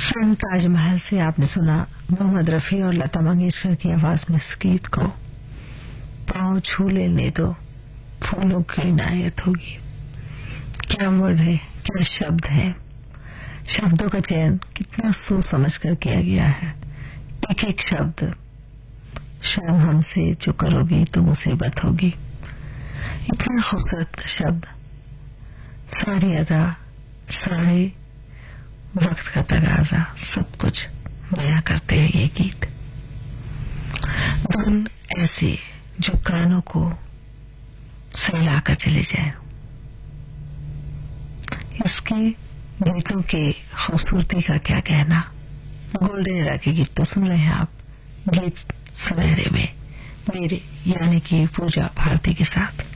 Film Taj Mahal से आपने सुना मोहम्मद रफी और लता मंगेशकर की आवाज में इस गीत को। पाँव छू लेने दो, फूलों की इनायत होगी। क्या वर्ड है, क्या शब्द है। शब्दों का चयन कितना सोच समझ कर किया गया है। एक एक शब्द, शर्म हमसे जो करोगी तो मुसीबत होगी। इतने खूबसूरत शब्द, सारी अदा, सारे वक्त का तगाजा, सब कुछ बयां करते हैं ये गीत। धुन ऐसे जो कानों को सहला कर चले जाए। इसके गीतों के खूबसूरती का क्या कहना। गोल्डन एरा के गीत तो सुन रहे हैं आप, गीत सुनहरे में मेरे यानी कि पूजा भारती के साथ।